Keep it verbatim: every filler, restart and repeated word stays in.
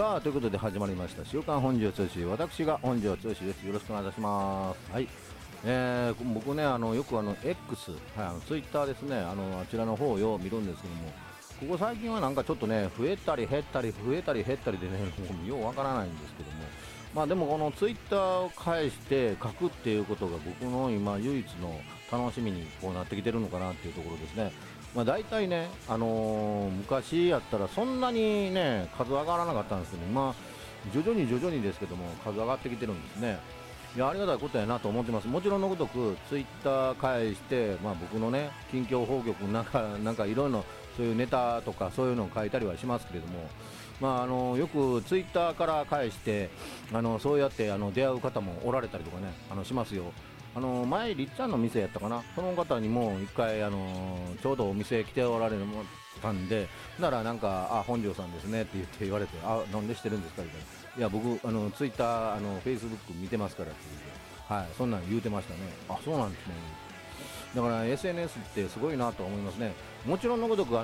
さあということで始まりました週刊本庄剛志、私が本庄剛志です。よろしくお願いいたします。はい、えー、僕ねあのよくあの X、はい、あのツイッターですね、あのあちらの方をよう見るんですけども、ここ最近はなんかちょっとね増えたり減ったり増えたり減ったりでねようわからないんですけども、まあでもこのツイッターを返して書くっていうことが僕の今唯一の楽しみにこうなってきてるのかなっていうところですね。まあ、大体ね、あのー昔やったらそんなにね数上がらなかったんですけど、今徐々に徐々にですけども数上がってきてるんですね。いやありがたいことやなと思ってます。もちろんのごとくツイッター返して、まあ、僕のね近況報告なんかなんかいろいろそういうネタとかそういうのを書いたりはしますけれども、まあ、あのよくツイッターから返してあのそうやってあの出会う方もおられたりとかね、あのしますよ。あの前りっちゃんの店やったかな、その方にも一回あのちょうどお店来ておられたんで、ならなんかあ本庄さんですねって言って言われて、あなんでしてるんですかみたいな、いや僕あのツイッターあのフェイスブック見てますからって言って、はい、そんなん言うてましたね。あそうなんですね。だから エスエヌエス ってすごいなと思いますね。もちろんのごとく